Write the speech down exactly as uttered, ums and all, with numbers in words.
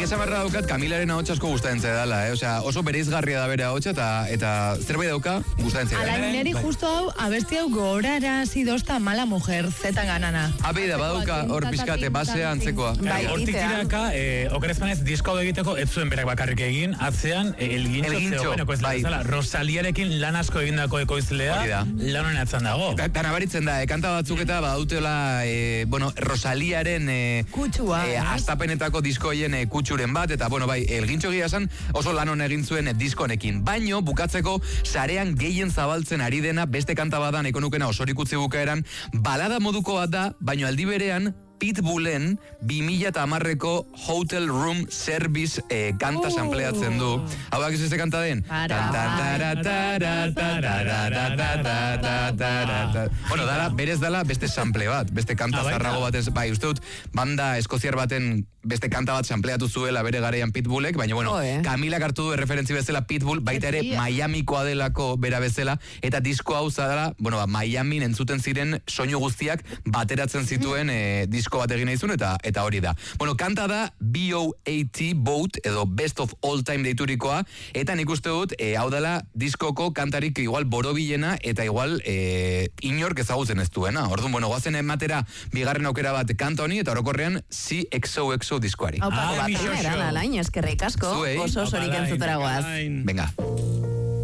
esan berra daukat, Kamilaren ahotsa asko gustatzen dela, eh? Osea, oso bereizgarria da bere ahotsa eta eta zerbait dauka gustatzen Ala, niri justo hau, abesti hau gorara zidosta mala mujer, zetan ganana. Abeida, badauka hor pizkate, basea antzekoa. Hortik tiraka, okerezpanez, disko hau egiteko, ez zuen berak bakarrik egin, atzean, elgintxo zegoeneko ez da, Rosaliarekin lan asko egindako ekoizlea, lan honen atzan dago. Eta nabaritzen da, kanta batzuk eta badautela, bueno, Rosaliaren kutsua, astapenetako diskoien kutsuren bat, eta, bueno, bai, elgintxo gira esan oso lan hon egin zuen diskonekin. Baino, bukatzeko, sarean gehien zabaltzen ari dena, beste kanta badan, ekonukena osorik utzi bukaeran, balada moduko bat da, baino aldi berean, Pitbullen bi mila hamarreko Hotel Room Service eh, kanta sampleatzen du. Hau bak ez kanta den? Bueno, dala, berez dala beste sample bat, beste kanta zarrago bat ez, bai, uste dut, banda eskoziar baten beste kanta bat sampleatu zuela bere garaian Pitbullek, baina, bueno, Kamilak hartu du referentzi bezala Pitbull, baita ere Miamikoa delako bera bezala, eta disko hau zadala, bueno, ba, Miamin entzuten ziren soinu guztiak bateratzen zituen eh, disko bat egin naizun, eta eta hori da. Bueno, kanta da B O A T, Boat, edo Best of All Time deiturikoa, eta nik uste dut, e, hau dela diskoko kantarik igual borobilena, eta igual e, inork ezagutzen ez duena. Orduan, bueno, goazen ematera bigarren aukera bat kanta honi, eta orokorrean C X O X O diskoari. Hau, bat, eran alain, eskerrik asko, oso sorik entzutera goaz. Venga.